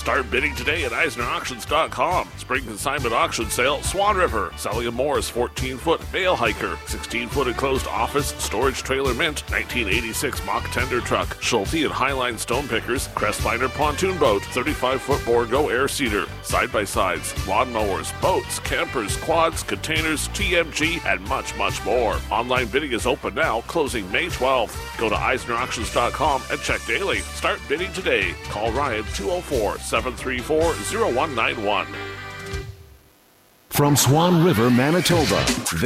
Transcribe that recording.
Start bidding today at EisnerAuctions.com. Spring consignment auction sale, Swan River. Selling a Morris 14-foot bale hiker, 16-foot enclosed office storage trailer mint, 1986 mock tender truck, Schulte and Highline stone pickers, Crestliner pontoon boat, 35-foot Borgo air seeder, side-by-sides, lawn mowers, boats, campers, quads, containers, TMG, and much, much more. Online bidding is open now, closing May 12th. Go to EisnerAuctions.com and check daily. Start bidding today. Call Ryan 204-734-0191. From Swan River, Manitoba.